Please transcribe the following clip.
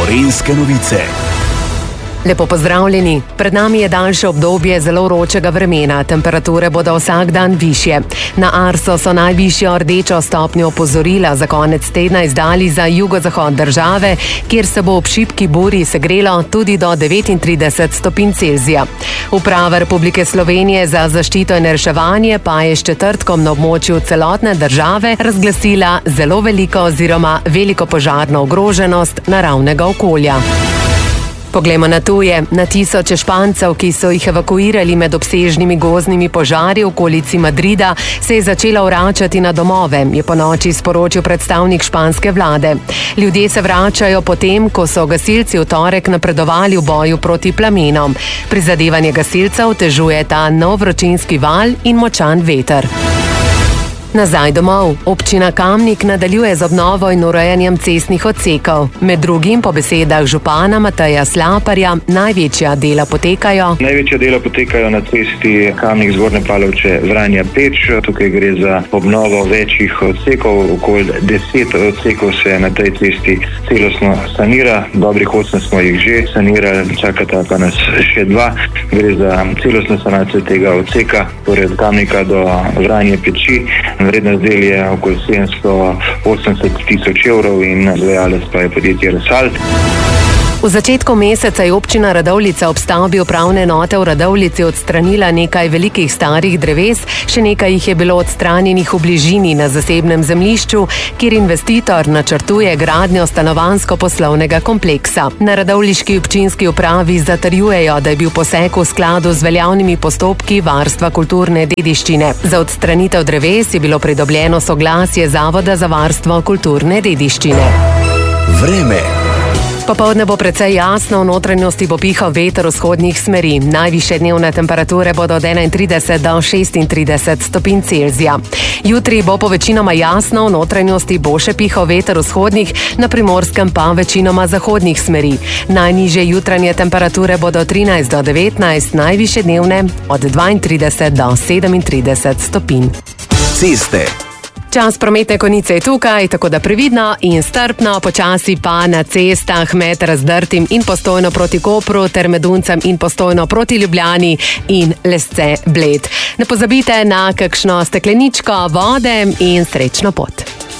Gorenjske novice. Lepo pozdravljeni. Pred nami je daljše obdobje zelo vročega vremena. Temperature bodo vsak dan višje. Na Arso so najvišjo rdečo stopnjo opozorila za konec tedna izdali za jugozahod države, kjer se bo ob šibki burji segrelo tudi do 39 stopinj Celzija. Uprava Republike Slovenije za zaščito in reševanje pa je s četrtkom na območju celotne države razglasila zelo veliko oziroma veliko požarno ogroženost naravnega okolja. Poglejmo na tuje. Na tisoče Špancev, ki so jih evakuirali med obsežnimi gozdnimi požari v okolici Madrida, se je začela vračati na domove, je ponoči sporočil predstavnik španske vlade. Ljudje se vračajo potem, ko so gasilci v torek napredovali v boju proti plamenom. Prizadevanje gasilcev otežuje ta nov vročinski val in močan veter. Nazaj domov. Občina Kamnik nadaljuje z obnovo in urejanjem cestnih odsekov. Med drugim po besedah župana Mateja Slaparja največja dela potekajo. Največja dela potekajo na cesti Kamnik Zgornje Palovče Vranja Peč. Tukaj gre za obnovo večjih odsekov. Okoli 10 odsekov se na tej cesti celostno sanira. Dobrih 8 smo jih že sanirali, čakata pa nas še 2. Gre za celostno sanacijo tega odseka, torej od Kamnika do Vranje Peči. Vrednost del je okoli 780 tisoč evrov in izvajalec pa je podjetje Resalt. V začetku meseca je občina Radovljica ob stavbi upravne enote v Radovljici odstranila nekaj velikih starih dreves, še nekaj jih je bilo odstranjenih v bližini na zasebnem zemljišču, kjer investitor načrtuje gradnjo stanovanjsko-poslovnega kompleksa. Na radovljiški občinski upravi zatrjujejo, da je bil poseg v skladu z veljavnimi postopki varstva kulturne dediščine. Za odstranitev dreves je bilo pridobljeno soglasje Zavoda za varstvo kulturne dediščine. Vreme. Popoldne bo precej jasno, v notranjosti bo pihal veter vzhodnih smeri. Najvišje dnevne temperature bodo od 31 do 36 stopinj Celzija. Jutri bo povečinoma jasno, v notranjosti bo še pihal veter vzhodnih, na Primorskem pa večinoma zahodnih smeri. Najnižje jutranje temperature bodo 13 do 19, najvišje dnevne od 32 do 37 stopinj. Ceste. Čas prometne konice je tukaj, tako da previdno in strpno, počasi pa na cestah med Razdrtim in Postojno proti Kopru ter med Uncem in Postojno proti Ljubljani in Lesce Bled. Ne pozabite na kakšno stekleničko vode in srečno pot.